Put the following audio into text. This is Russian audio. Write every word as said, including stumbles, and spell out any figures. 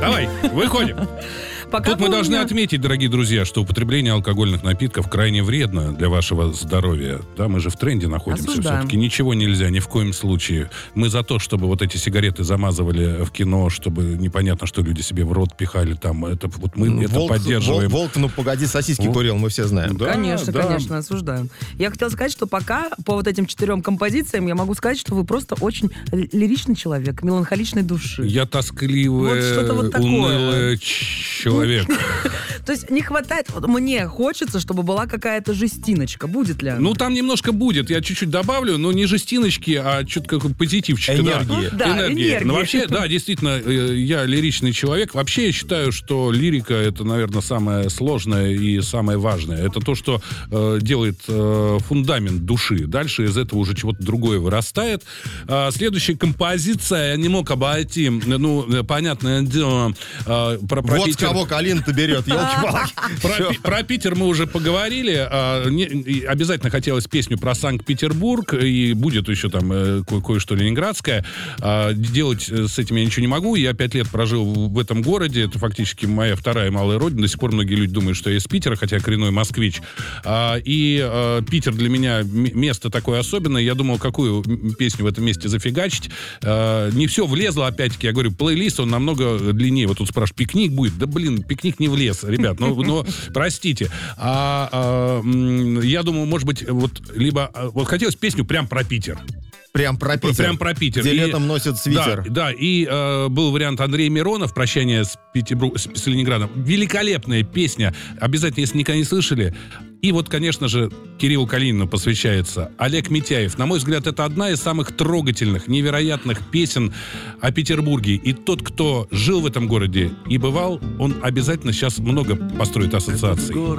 Давай, выходим. Пока Тут мы помню. должны отметить, дорогие друзья, что употребление алкогольных напитков крайне вредно для вашего здоровья. Да, мы же в тренде находимся. Осуждаем. Все-таки ничего нельзя, ни в коем случае. Мы за то, чтобы вот эти сигареты замазывали в кино, чтобы непонятно, что люди себе в рот пихали там. Это, вот мы Ну, это волк, поддерживаем. Волк, волк, ну погоди, сосиски Волк. курил, мы все знаем. Да, Конечно, да. конечно, осуждаем. Я хотела сказать, что пока по вот этим четырем композициям я могу сказать, что вы просто очень ли- лиричный человек, меланхоличной души. Я тоскливый, Вот что-то вот такое. унылый человек. То есть не хватает, вот мне хочется, чтобы была какая-то жестиночка. Будет ли она? Ну, там немножко будет. Я чуть-чуть добавлю, но не жестиночки, а что-то как позитивчик. Энергии. Да, энергии. Ну, вообще, да, действительно, э, я лиричный человек. Вообще, я считаю, что лирика — это, наверное, самое сложное и самое важное. Это то, что э, делает э, фундамент души. Дальше из этого уже чего-то другое вырастает. А, следующая композиция, я не мог обойти, ну, понятное дело, э, про, про Вот с Питер. кого Калина-то берет, елки-палки. Про, Пи- про Питер мы уже поговорили. А, не- и обязательно хотелось песню про Санкт-Петербург. И будет еще там э, ко- кое-что ленинградское. А, делать э, с этим я ничего не могу. Я пять лет прожил в, в этом городе. Это фактически моя вторая малая родина. До сих пор многие люди думают, что я из Питера, хотя я коренной москвич. А, и а, Питер для меня м- место такое особенное. Я думал, какую м- песню в этом месте зафигачить. А, не все влезло, опять-таки. Я говорю, плейлист, он намного длиннее. Вот тут спрашивают, пикник будет? Да, блин, пикник не влез, ребят. Ну, но, простите. А, а, м, я думаю, может быть, вот либо... а, Вот хотелось песню прям про Питер. Прям про Питер. Прям про Питер. Где И- летом носят свитер. Да, да, и э, был вариант Андрей Миронов «Прощание с, Петербург, с, с Ленинградом». Великолепная песня. Обязательно, если никогда не слышали. И вот, конечно же, Кириллу Калинину посвящается Олег Митяев. На мой взгляд, это одна из самых трогательных, невероятных песен о Петербурге. И тот, кто жил в этом городе и бывал, он обязательно сейчас много построит ассоциаций.